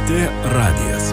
LRT radijas.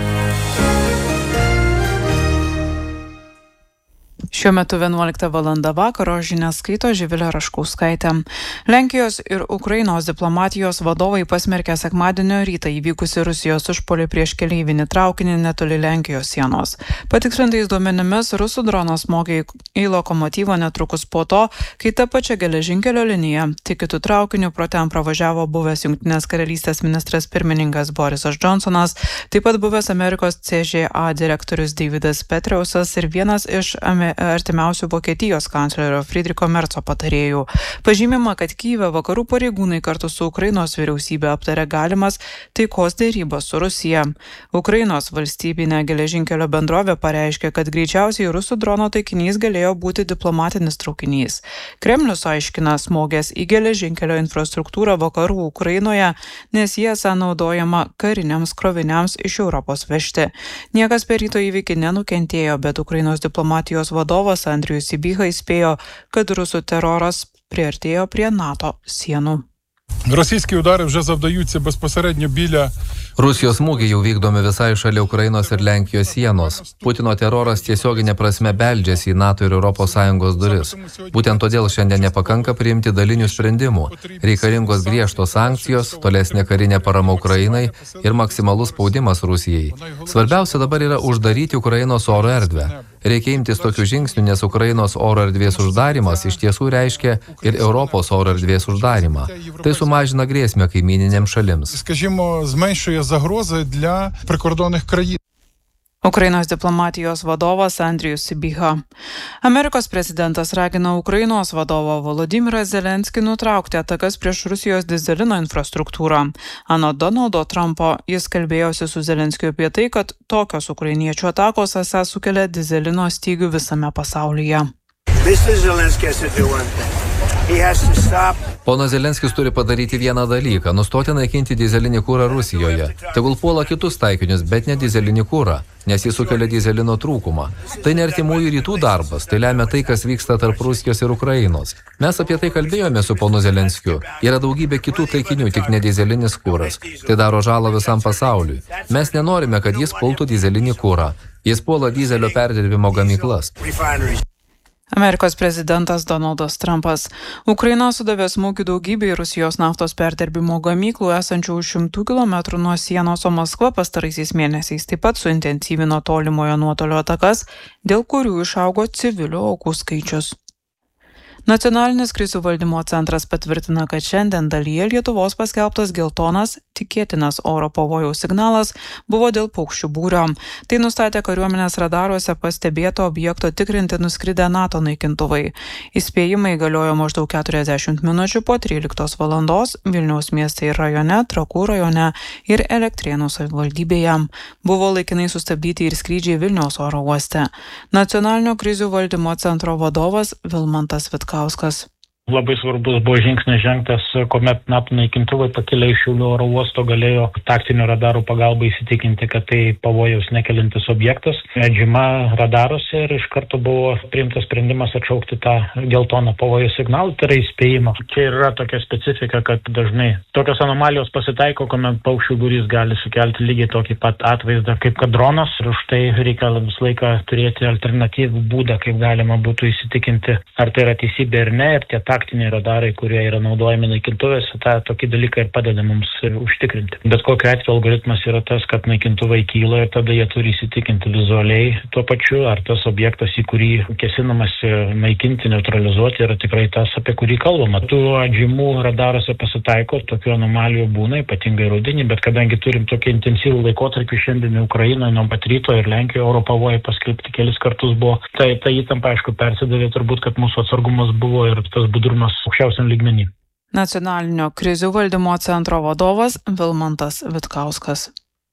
Šiuo metu 11 valanda vakaro, žinias skaito Živilė Raškauskaitė. Lenkijos ir Ukrainos diplomatijos vadovai pasmerkė sekmadienio rytą įvykusi Rusijos užpuolį prieš keleivinį traukinį netoli Lenkijos sienos. Patikslintais duomenimis, rusų dronas smogė į lokomotyvą netrukus po to, kai ta pačia geležinkelio linija tik kitų traukinių pro ten pravažiavo buvęs Jungtinės karalystės ministras pirmininkas Borisas Džonsonas, taip pat buvęs Amerikos CŽA direktorius Davidas Petraeusas ir vienas iš artimiausių Vokietijos kanclerio Friedricho Merco patarėjų. Pažymima, kad Kyjive vakarų pareigūnai kartu su Ukrainos vyriausybė aptarė galimas taikos dėrybas su Rusija. Ukrainos valstybinė geležinkelio bendrovė pareiškė, kad greičiausiai rusų drono taikinys galėjo būti diplomatinis traukinys. Kremlius aiškina smogęs į geležinkelio infrastruktūrą vakarų Ukrainoje, nes jie esą naudojama kariniams kroviniams iš Europos vežti. Niekas per ryto įvykį nenukentėjo, bet Ukrainos diplomatijos vadovas Andrijus Sybiha įspėjo, kad rusų teroras priartėjo prie NATO sienų. Російські удари вже завдаються безпосередньо біля Rusijos smūgiai jau vykdomi visai šalia Ukrainos ir Lenkijos sienos. Putino teroras tiesioginė prasme beldžiasi į NATO ir ES duris. Būtent todėl šiandien nepakanka priimti dalinių sprendimų. Reikalingos griežtos sankcijos, tolesnė karinė parama Ukrainai ir maksimalus spaudimas Rusijai. Svarbiausia dabar yra uždaryti Ukrainos oro erdvę. Reikia imtis tokių žingsnių, nes Ukrainos oro erdvės uždarimas iš tiesų reiškia ir Europos oro erdvės uždarimą. Tai sumažina grėsmę kaimyninėms šalims. Скажімо, зменшує загрози для прикордонних країн. Ukrainos diplomatijos vadovas Andrijus Sybiha. Amerikos prezidentas ragina Ukrainos vadovą Volodymyrą Zelenskį nutraukti atakas prieš Rusijos dyzelino infrastruktūrą. Anot Donaldo Trumpo, jis kalbėjosi su Zelenskiu apie tai, kad tokios ukrainiečių atakos esą sukelia dyzelino stygių visame pasaulyje. Ponas Zelenskis turi padaryti vieną dalyką – nustoti naikinti dyzelinį kūrą Rusijoje. Tegul puola kitus taikinius, bet ne dyzelinį kūrą, nes jis sukelia dyzelino trūkumą. Tai ne artimųjų rytų darbas, tai lemia tai, kas vyksta tarp Rusijos ir Ukrainos. Mes apie tai kalbėjome su ponu Zelenskiu. Yra daugybė kitų taikinių, tik ne dyzelinis kūras. Tai daro žalą visam pasauliui. Mes nenorime, kad jis pultų dyzelinį kūrą. Jis puola dyzelio perdirbimo gamyklas. Amerikos prezidentas Donaldas Trumpas. Ukraina sudavė smūgių daugybei Rusijos naftos perdirbimo gamyklų esančių už 100 km nuo sienos, o Maskva pastaraisiais mėnesiais taip pat suintensyvino tolimojo nuotolio atakas, dėl kurių išaugo civilių aukų skaičius. Nacionalinis krizių valdymo centras patvirtina, kad šiandien dalyje Lietuvos paskelbtas geltonas tikėtinas oro pavojaus signalas buvo dėl paukščių būrio. Tai nustatė kariuomenės radaruose pastebėto objekto tikrinti nuskridę NATO naikintuvai. Įspėjimai galiojo maždaug 40 minučių po 13 valandos Vilniaus mieste ir rajone, Trakų rajone ir Elektrėnų savivaldybėje. Buvo laikinai sustabdyti ir skrydžiai Vilniaus oro uoste. Nacionalinio krizių valdymo centro vadovas Vilmantas Vitkauskas. Labai svarbus buvo žingsnis žengtas, kuomet NATO naikintuvai pakilę iš Šiaulių oro uosto galėjo taktinių radarų pagalba įsitikinti, kad tai pavojaus nekeliantis objektas. Žyma radaruose ir iš karto buvo priimtas sprendimas atšaukti tą geltoną pavojaus signalą, tai yra įspėjimą. Čia yra tokia specifika, kad dažnai tokios anomalijos pasitaiko, kuomet paukščių būrys gali sukelti lygiai tokį pat atvaizdą kaip kad dronas. Ir už tai reikia visą laiką turėti alternatyvų būdą, kaip galima būtų įsitikinti, ar tai yra teisybė ir ne. Ir tie taktiniai radarai, kurie yra naudojami naikintuvėse, tokį dalyką ir padeda mums užtikrinti. Bet kokiu atveju algoritmas yra tas, kad naikintuvai kyla ir tada jie turi įsitikinti vizualiai tuo pačiu, ar tas objektas, į kurį kesinamasi naikinti, neutralizuoti, yra tikrai tas, apie kurį kalbama. Tų atžymų radaruose pasitaiko, tokių anomalijų būna, ypatingai rudenį, bet kadangi turim tokį intensyvų laikotarpį šiandien Ukrainoje, nuo pat ryto ir Lenkijoje oro pavojai paskelbti kelis kartus buvo, tai ta įtampa, aišku, persidavė turbūt, kad mūsų atsargumas buvo ir tas budrumas aukščiausiam lygmenį. Nacionalinio krizių valdymo centro vadovas Vilmantas Vitkauskas.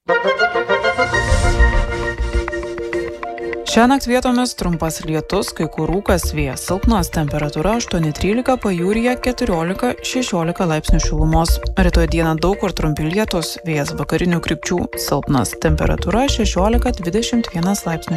Šiąnakt vietomis trumpas lietus, kai kur rūkas, vėjas silpnas, temperatūra 8-13, pajūryje 14-16 laipsnių šilumos. Rytoj dieną daug kur trumpi lietus, vėjas vakarinių krypčių silpnas, temperatūra 16-21 laipsnių